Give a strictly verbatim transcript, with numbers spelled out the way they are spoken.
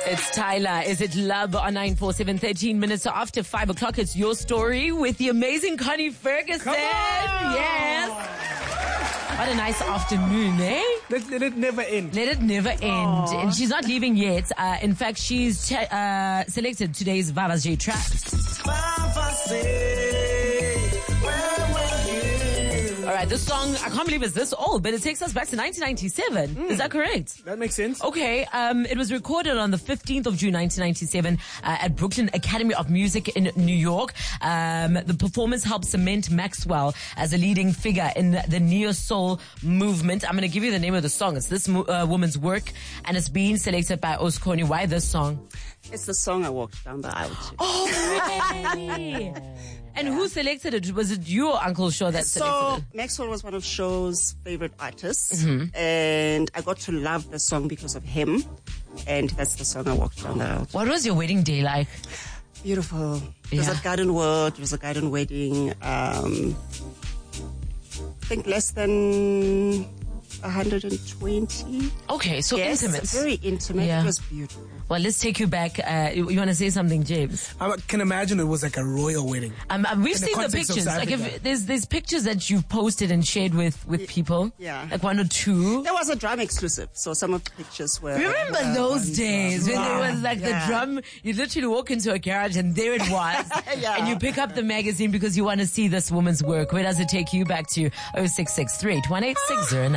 It's Tyler. Is it love on nine four seven, thirteen minutes after five o'clock? It's your story with the amazing Connie Ferguson. Come on! Yes. What a nice afternoon, eh? Let, let it never end. Let it never end. Aww. And she's not leaving yet. Uh, in fact, she's ch- uh, selected today's Vava's J track. All right, this song, I can't believe it's this old, but it takes us back to nineteen ninety-seven. Mm. Is that correct? That makes sense. Okay, um, it was recorded on the fifteenth of June nineteen ninety-seven uh, at Brooklyn Academy of Music in New York. Um, the performance helped cement Maxwell as a leading figure in the neo-soul movement. I'm going to give you the name of the song. It's this mo- uh, woman's work, and it's being selected by Osconnie. Why this song? It's the song I walked down the aisle to. Oh, really? And who selected it? Was it you or Uncle Shaw that So selected it? Maxwell was one of Shaw's favorite artists, Mm-hmm. and I got to love the song because of him, and that's the song I walked down the aisle to. What was your wedding day like? Beautiful. It was Yeah. a garden world. It was a garden wedding. Um, I think less than one hundred twenty. Okay, so yes, intimate. very intimate. Yeah. It was beautiful. Well, let's take you back. Uh, you, you want to say something, James? I can imagine it was like a royal wedding. Um, um, we've In the seen the context of pictures. South Like, if Africa. there's there's pictures that you've posted and shared with with people. Yeah. Like one or two. There was a drum exclusive, so some of the pictures were. Remember uh, those on days when there was like Yeah. the drum? You literally walk into a garage and there it was, Yeah. and you pick up the magazine because you want to see this woman's work. Where does it take you back to? oh six six three, eight one eight, six zero nine